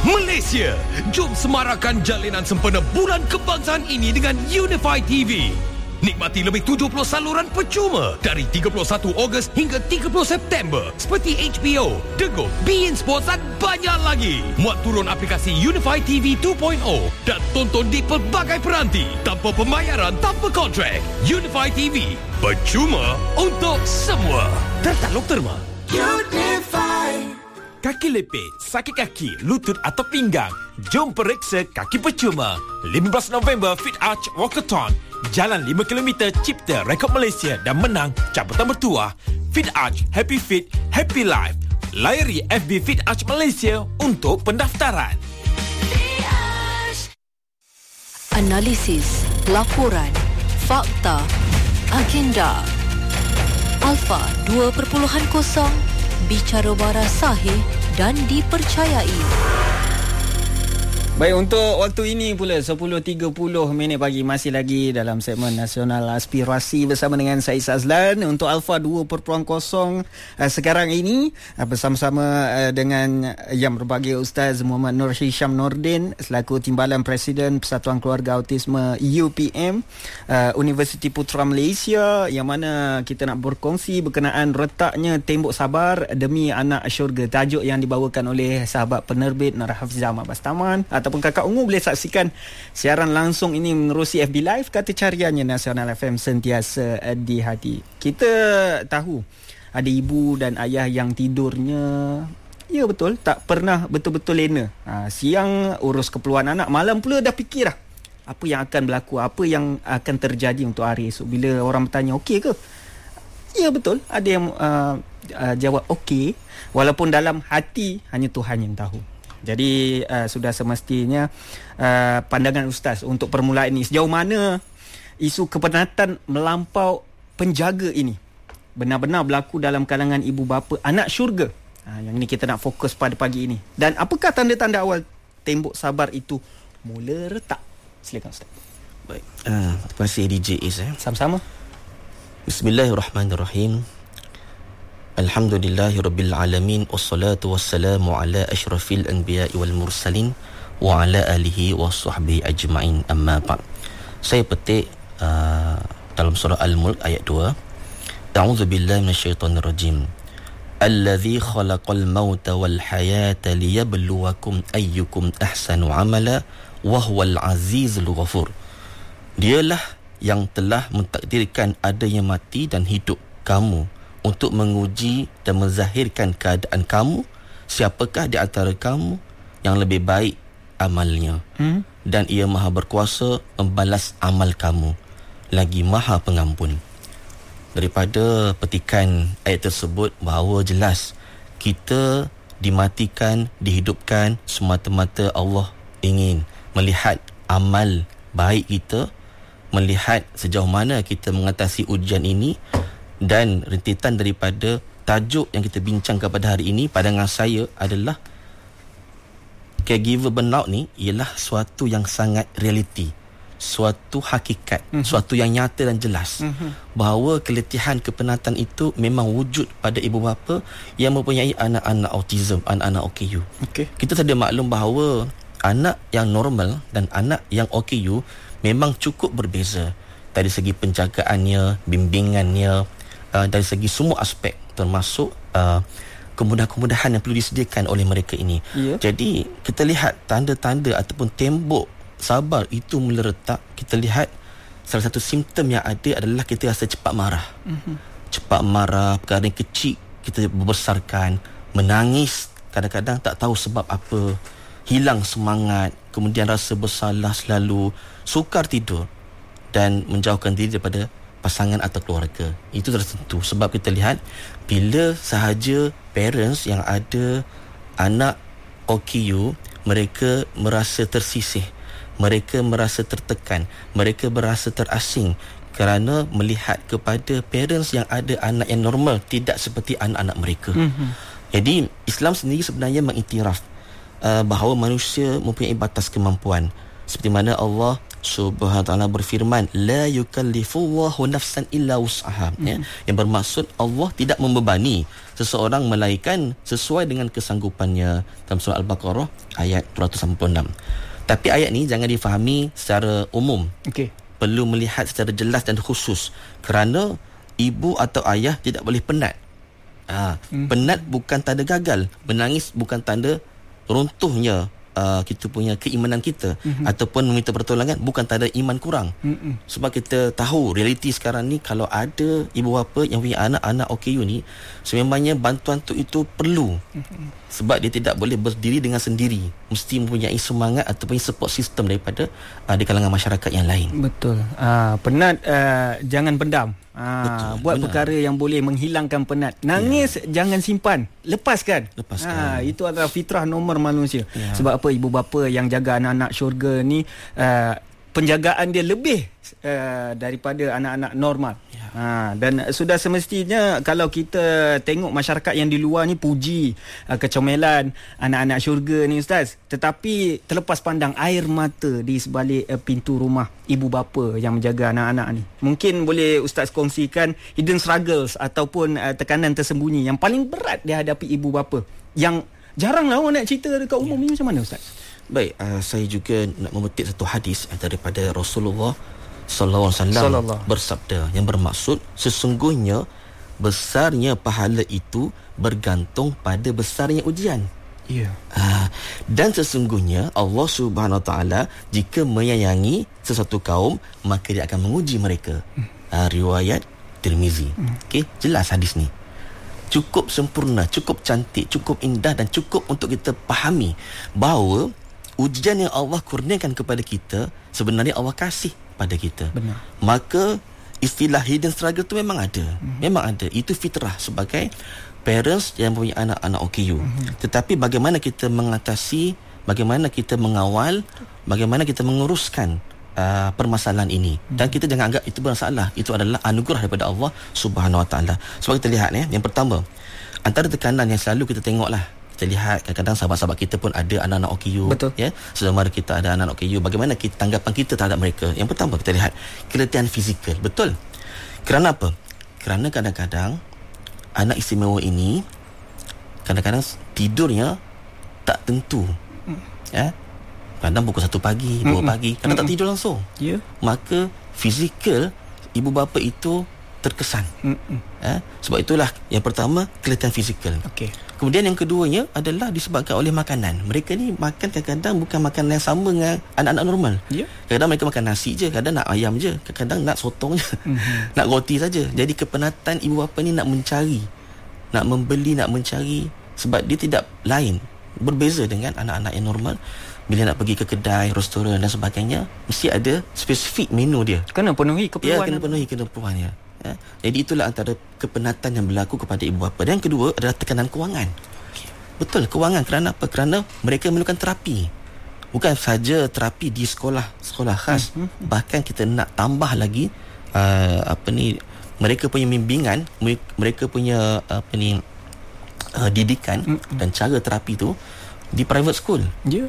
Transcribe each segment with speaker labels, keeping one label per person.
Speaker 1: Malaysia, jom semarakkan jalinan sempena Bulan Kebangsaan ini dengan Unify TV. Nikmati lebih 70 saluran percuma dari 31 Ogos hingga 30 September seperti HBO, Dego, beIN Sports dan banyak lagi. Muat turun aplikasi Unify TV 2.0 dan tonton di pelbagai peranti tanpa pembayaran, tanpa kontrak. Unify TV, percuma untuk semua. Tertaluk terma.
Speaker 2: Unify. Kaki lepit, sakit kaki, lutut atau pinggang? Jom periksa kaki percuma. 15 November Fit Arch Walkathon. Jalan 5 km, cipta rekod Malaysia dan menang cabutan bertuah. Fit Arch, Happy Fit, Happy Life. Layari FB Fit Arch Malaysia untuk pendaftaran.
Speaker 3: Analisis, laporan, fakta, agenda. Alpha 2.0, bicara waras sahih dan dipercayai.
Speaker 4: Baik, untuk waktu ini pula 10.30 pagi masih lagi dalam segmen Nasional Aspirasi bersama dengan saya Azlan untuk Alpha 2.0 sekarang ini bersama-sama dengan yang berbahagia Ustaz Muhammad Nur Hisham Nordin selaku Timbalan Presiden Persatuan Keluarga Autisme UPM Universiti Putra Malaysia, yang mana kita nak berkongsi berkenaan retaknya tembok sabar demi anak syurga, tajuk yang dibawakan oleh sahabat penerbit Nur Hafizah Ahmad Bastaman ataupun Kakak Ungu. Boleh saksikan siaran langsung ini menerusi FB Live, kata cariannya Nasional FM sentiasa di hati. Kita tahu ada ibu dan ayah yang tidurnya, ya betul, tak pernah betul-betul lena. Siang urus keperluan anak, malam pula dah fikir dah apa yang akan berlaku, apa yang akan terjadi untuk hari esok. Bila orang bertanya okey ke, ya betul, ada yang jawab okey, walaupun dalam hati hanya Tuhan yang tahu. Jadi sudah semestinya pandangan Ustaz untuk permulaan ini, sejauh mana isu kepenatan melampau penjaga ini benar-benar berlaku dalam kalangan ibu bapa anak syurga. Yang ini kita nak fokus pada pagi ini. Dan apakah tanda-tanda awal tembok sabar itu mula retak? Silakan Ustaz.
Speaker 5: Baik, terima kasih DJ Is.
Speaker 4: Sama-sama.
Speaker 5: Bismillahirrahmanirrahim. Alhamdulillahirabbil alamin, wassalatu wassalamu ala asyrafil anbiya'i wal mursalin wa ala alihi washabbihi ajma'in, amma ba'd. Saya petik dalam surah Al-Mulk ayat 2. A'udzubillahi minasyaitonir rajim. Allazi khalaqal mauta wal hayata liyabluwakum ayyukum ahsanu amala wa huwal azizul ghafur. Dialah yang telah mentakdirkan adanya mati dan hidup kamu untuk menguji dan menzahirkan keadaan kamu, siapakah di antara kamu yang lebih baik amalnya. Dan ia maha berkuasa membalas amal kamu, lagi maha pengampun. Daripada petikan ayat tersebut bahawa jelas kita dimatikan, dihidupkan semata-mata Allah ingin melihat amal baik kita, melihat sejauh mana kita mengatasi ujian ini. Dan rentetan daripada tajuk yang kita bincangkan pada hari ini, pandangan saya adalah caregiver burnout ni ialah suatu yang sangat realiti, suatu hakikat, suatu yang nyata dan jelas, bahawa keletihan kepenatan itu memang wujud pada ibu bapa yang mempunyai anak-anak autism, anak-anak OKU. Kita sedia maklum bahawa anak yang normal dan anak yang OKU memang cukup berbeza dari segi penjagaannya, bimbingannya, dari segi semua aspek, termasuk kemudahan-kemudahan yang perlu disediakan oleh mereka ini. Jadi kita lihat tanda-tanda ataupun tembok sabar itu mula retak. Kita lihat salah satu simptom yang ada adalah kita rasa cepat marah. Cepat marah, perkara yang kecil kita membesarkan, menangis, kadang-kadang tak tahu sebab apa, hilang semangat, kemudian rasa bersalah selalu, sukar tidur dan menjauhkan diri daripada pasangan atau keluarga. Itu tertentu sebab kita lihat bila sahaja parents yang ada anak OKU, mereka merasa tersisih, mereka merasa tertekan, mereka merasa terasing kerana melihat kepada parents yang ada anak yang normal tidak seperti anak-anak mereka. Jadi Islam sendiri sebenarnya mengiktiraf bahawa manusia mempunyai batas kemampuan, seperti mana Allah Subhanahu wa ta'ala berfirman, la yukallifullahu nafsan illa wus'aha, ya, yang bermaksud Allah tidak membebani seseorang melainkan sesuai dengan kesanggupannya, dalam surah Al-Baqarah ayat 286. Tapi ayat ni jangan difahami secara umum.
Speaker 4: Okey.
Speaker 5: Perlu melihat secara jelas dan khusus, kerana ibu atau ayah tidak boleh penat. Penat bukan tanda gagal, menangis bukan tanda runtuhnya kita punya keimanan kita, ataupun meminta pertolongan bukan tanda iman kurang. Sebab kita tahu realiti sekarang ni, kalau ada ibu bapa yang punya anak-anak OKU ni, sememangnya bantuan tu itu perlu. Sebab dia tidak boleh berdiri dengan sendiri, mesti mempunyai semangat ataupun support system daripada di kalangan masyarakat yang lain.
Speaker 4: Betul. Penat jangan pendam. Buat
Speaker 5: benar.
Speaker 4: perkara yang boleh menghilangkan penat. Nangis jangan simpan, lepaskan. Itu adalah fitrah normal manusia. Sebab apa, ibu bapa yang jaga anak-anak syurga ni, penjagaan dia lebih daripada anak-anak normal. Dan sudah semestinya kalau kita tengok masyarakat yang di luar ni puji kecomelan anak-anak syurga ni, Ustaz, tetapi terlepas pandang air mata di sebalik pintu rumah ibu bapa yang menjaga anak-anak ni. Mungkin boleh Ustaz kongsikan hidden struggles ataupun tekanan tersembunyi yang paling berat dihadapi ibu bapa, yang jaranglah orang nak cerita dekat umum ni. Macam mana, Ustaz?
Speaker 5: Baik, saya juga nak memetik satu hadis daripada Rasulullah sallallahu alaihi wasallam bersabda, yang bermaksud sesungguhnya besarnya pahala itu bergantung pada besarnya ujian. Dan sesungguhnya Allah Subhanahu wa taala jika menyayangi sesuatu kaum, maka dia akan menguji mereka. Riwayat Tirmizi. Okey, jelas hadis ni. Cukup sempurna, cukup cantik, cukup indah, dan cukup untuk kita fahami bahawa ujian yang Allah kurniakan kepada kita sebenarnya Allah kasih pada kita.
Speaker 4: Benar.
Speaker 5: Maka istilah hidden struggle tu memang ada. Memang ada. Itu fitrah sebagai parents yang punya anak-anak OKU. Tetapi bagaimana kita mengatasi, bagaimana kita mengawal, bagaimana kita menguruskan permasalahan ini. Dan kita jangan anggap itu bermasalah. Itu adalah anugerah daripada Allah Subhanahu wa taala. Sebab kita lihat yang pertama, antara tekanan yang selalu kita tengoklah, kita lihat kadang-kadang sahabat-sahabat kita pun ada anak-anak OKU.
Speaker 4: Betul.
Speaker 5: Ya, saudara kita ada anak-anak OKU. Bagaimana tanggapan kita terhadap mereka? Yang pertama kita lihat keletihan fizikal. Betul. Kerana apa? Kerana kadang-kadang anak istimewa ini kadang-kadang tidurnya tak tentu. Kadang pukul 1 pagi, 2 pagi, kadang tak tidur langsung. Maka fizikal ibu bapa itu terkesan. Sebab itulah yang pertama, keletihan fizikal. Kemudian yang keduanya adalah disebabkan oleh makanan. Mereka ni makan kadang-kadang bukan makanan yang sama dengan anak-anak normal. Kadang-kadang mereka makan nasi je, kadang nak ayam je, kadang-kadang nak sotong je, nak roti saja. Jadi kepenatan ibu bapa ni nak mencari, nak membeli, nak mencari, sebab dia tidak lain, berbeza dengan anak-anak yang normal. Bila nak pergi ke kedai, restoran dan sebagainya, mesti ada spesifik menu dia.
Speaker 4: Kena penuhi keperluan.
Speaker 5: Kena penuhi keperluannya. Jadi itulah antara kepenatan yang berlaku kepada ibu bapa. Dan yang kedua adalah tekanan kewangan. Betul, kewangan. Kerana apa? Kerana mereka memerlukan terapi. Bukan saja terapi di sekolah khas, bahkan kita nak tambah lagi mereka punya bimbingan, mereka punya didikan dan cara terapi tu di private school.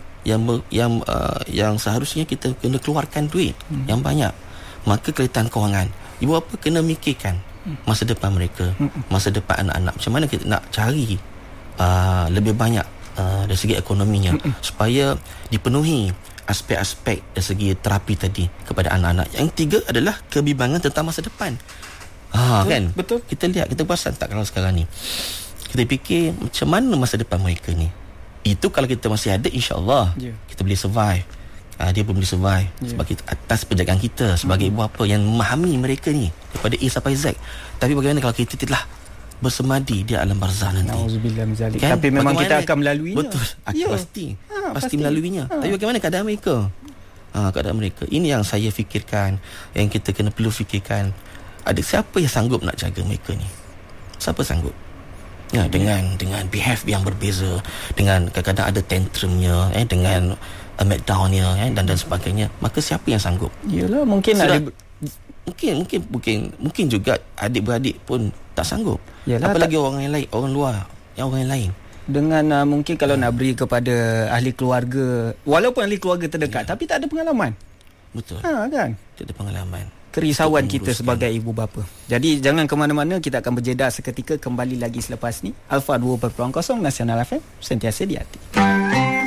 Speaker 5: Yang seharusnya kita kena keluarkan duit yang banyak. Maka keletihan kewangan, ibu bapa kena mikirkan masa depan mereka, masa depan anak-anak. Macam mana kita nak cari lebih banyak dari segi ekonominya, supaya dipenuhi aspek-aspek dari segi terapi tadi kepada anak-anak. Yang tiga adalah kebimbangan tentang masa depan. Kan? Betul. Kita lihat, kita perasan tak kalau sekarang ni kita fikir macam mana masa depan mereka ni. Itu kalau kita masih ada, insya-Allah kita boleh survive. Dia pun boleh survive sebab kita, atas penjagaan kita sebagai ibu bapa yang memahami mereka ni daripada A sampai Z. Tapi bagaimana kalau kita telah bersemadi di alam barzah nanti?
Speaker 4: Nauzubillah min zalik. Kan? Tapi memang kita akan melaluinya.
Speaker 5: Betul. Pasti melaluinya. Tapi bagaimana keadaan mereka? Keadaan mereka. Ini yang saya fikirkan, yang kita perlu fikirkan. Ada siapa yang sanggup nak jaga mereka ni? Siapa sanggup? Dengan behave yang berbeza, dengan kadang-kadang ada tantrumnya, dengan meltdownnya, dan sebagainya. Maka siapa yang sanggup?
Speaker 4: Yalah, mungkin ada
Speaker 5: mungkin juga adik-beradik pun tak sanggup. Yalah, apalagi orang yang lain, orang luar, orang yang lain.
Speaker 4: Dengan mungkin kalau nak beri kepada ahli keluarga, walaupun ahli keluarga terdekat, tapi tak ada pengalaman.
Speaker 5: Betul.
Speaker 4: Kan?
Speaker 5: Tiada pengalaman.
Speaker 4: Kerisauan kita sebagai ibu bapa. Jadi jangan ke mana-mana, kita akan berjeda seketika, kembali lagi selepas ni. Alpha 2.0 Nasional FM, sentiasa di hati.